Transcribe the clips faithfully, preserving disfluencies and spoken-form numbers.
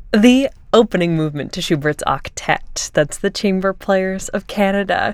The opening movement to Schubert's Octet. That's the Chamber Players of Canada.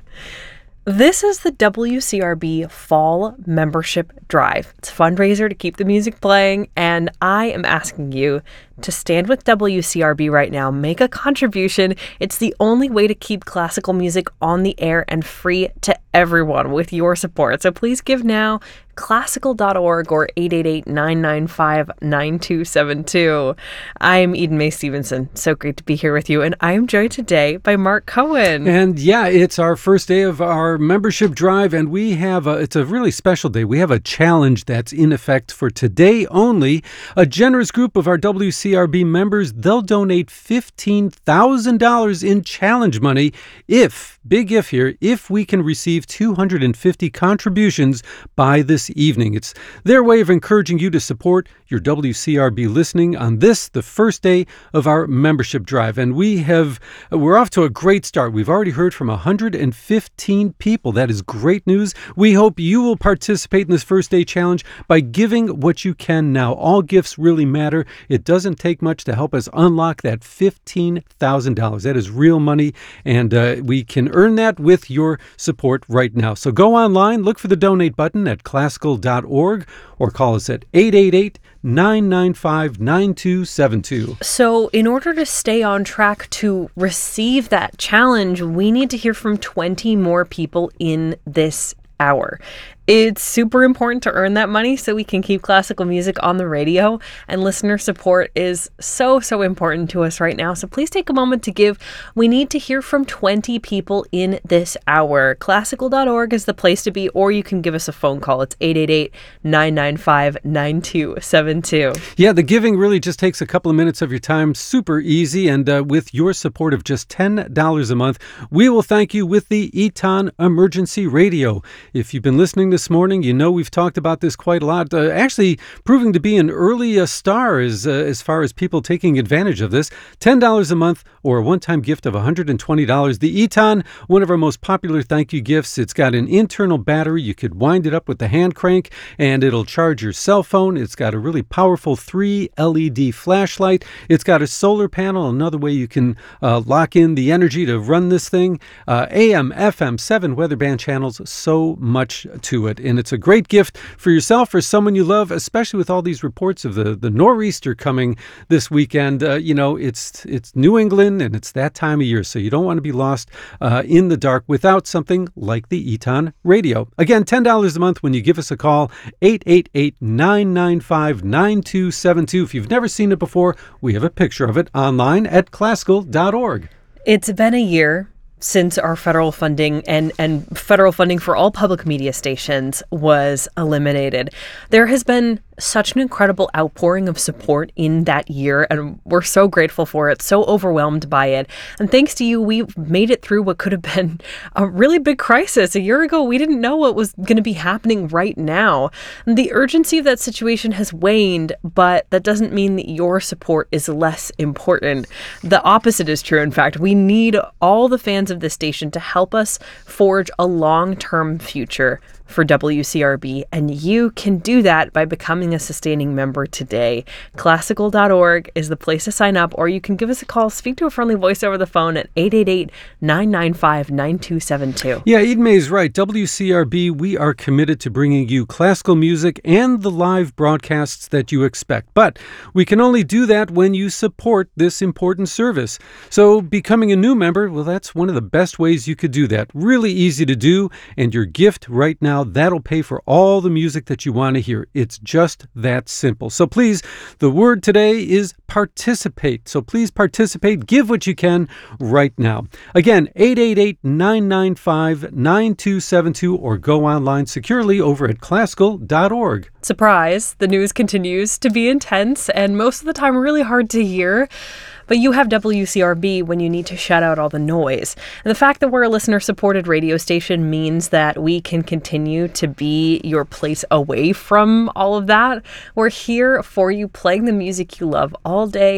This is the W C R B Fall Membership Drive. It's a fundraiser to keep the music playing, and I am asking you to stand with W C R B right now. Make a contribution. It's the only way to keep classical music on the air and free to everyone with your support. So please give now. classical dot org or eight eight eight, nine nine five, nine two seven two. I'm Eden Mae Stevenson. So great to be here with you. And I am joined today by Mark Cohen. And yeah, it's our first day of our membership drive, and we have a, it's a really special day. We have a challenge that's in effect for today only. A generous group of our W C R B members, they'll donate fifteen thousand dollars in challenge money if, big if here, if we can receive two hundred fifty contributions by this evening. It's their way of encouraging you to support your W C R B listening on this, the first day of our membership drive. And we have, we're off to a great start. We've already heard from one hundred fifteen people. That is great news. We hope you will participate in this first day challenge by giving what you can now. All gifts really matter. It doesn't take much to help us unlock that fifteen thousand dollars. That is real money, and uh, we can earn that with your support right now. So go online, look for the donate button at classical dot org, or call us at eight eight eight, nine nine five, nine two seven two. So in order to stay on track to receive that challenge, we need to hear from twenty more people in this hour. It's super important to earn that money so we can keep classical music on the radio, and listener support is so, so important to us right now. So please take a moment to give. We need to hear from twenty people in this hour. classical dot org is the place to be, or you can give us a phone call. It's eight eight eight, nine nine five, nine two seven two. Yeah, the giving really just takes a couple of minutes of your time. Super easy, and uh, with your support of just ten dollars a month, we will thank you with the Eton Emergency Radio. If you've been listening this morning, you know we've talked about this quite a lot. Uh, actually proving to be an early uh, star as, uh, as far as people taking advantage of this. ten dollars a month or a one-time gift of one hundred twenty dollars. The Eton, one of our most popular thank you gifts. It's got an internal battery. You could wind it up with the hand crank and it'll charge your cell phone. It's got a really powerful three L E D flashlight. It's got a solar panel, another way you can uh, lock in the energy to run this thing. Uh, A M, F M, seven weather band channels, so much to it. And it's a great gift for yourself or someone you love, especially with all these reports of the, the nor'easter coming this weekend. Uh, you know, it's it's New England and it's that time of year, so you don't want to be lost uh, in the dark without something like the Eton Radio. Again, ten dollars a month when you give us a call, eight eight eight, nine nine five, nine two seven two. If you've never seen it before, we have a picture of it online at classical dot org. It's been a year since our federal funding and, and federal funding for all public media stations was eliminated. There has been such an incredible outpouring of support in that year, and we're so grateful for it, so overwhelmed by it. And thanks to you, we've made it through what could have been a really big crisis. A year ago, we didn't know what was going to be happening right now. And the urgency of that situation has waned, but that doesn't mean that your support is less important. The opposite is true. In fact, we need all the fans of this station to help us forge a long-term future for W C R B, and you can do that by becoming a sustaining member today. classical dot org is the place to sign up, or you can give us a call, speak to a friendly voice over the phone at eight eight eight, nine nine five, nine two seven two. Yeah, Eden Mae is right. W C R B, we are committed to bringing you classical music and the live broadcasts that you expect. But we can only do that when you support this important service. So becoming a new member, well, that's one of the best ways you could do that. Really easy to do, and your gift right now, that'll pay for all the music that you want to hear. It's just that simple. So please, the word today is participate. So please participate. Give what you can right now. Again, eight eight eight, nine nine five, nine two seven two, or go online securely over at classical dot org. Surprise, the news continues to be intense and most of the time really hard to hear. But you have W C R B when you need to shut out all the noise. And the fact that we're a listener-supported radio station means that we can continue to be your place away from all of that. We're here for you, playing the music you love all day,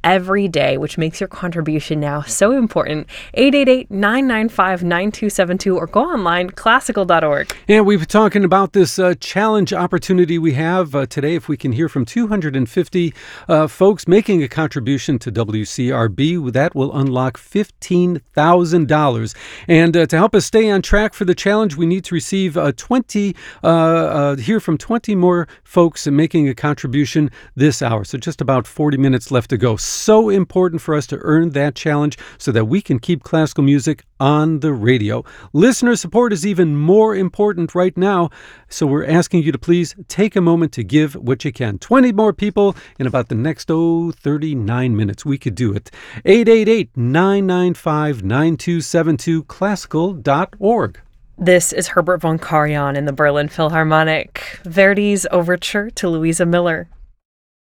every day, which makes your contribution now so important. eight eight eight, nine nine five, nine two seven two or go online, classical dot org. And we've been talking about this uh, challenge opportunity we have uh, today. If we can hear from two hundred fifty uh, folks making a contribution to W C R B, that will unlock fifteen thousand dollars. And uh, to help us stay on track for the challenge, we need to receive uh, twenty, uh, uh, hear from twenty more folks making a contribution this hour. So just about forty minutes left to go. So important for us to earn that challenge so that we can keep classical music on the radio. Listener support is even more important right now, so we're asking you to please take a moment to give what you can. twenty more people in about the next, oh, thirty-nine minutes. We could do it. eight eight eight, nine nine five, nine two seven two, classical dot org. This is Herbert von Karajan in the Berlin Philharmonic, Verdi's Overture to Louisa Miller.